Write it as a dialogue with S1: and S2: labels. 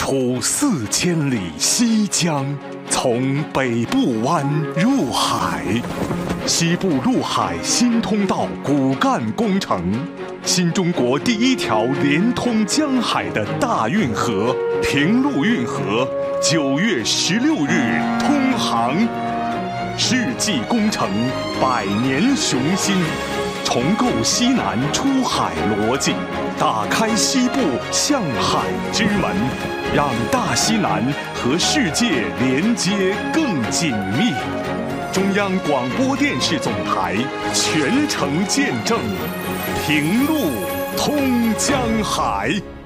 S1: 出4000里西江，从北部湾入海。西部陆海新通道骨干工程，新中国第一条连通江海的大运河平陆运河9月16日通航。世纪工程，100年雄心，重构西南出海逻辑，打开西部向海之门，让大西南和世界连接更紧密。中央广播电视总台全程见证，平陆通江海。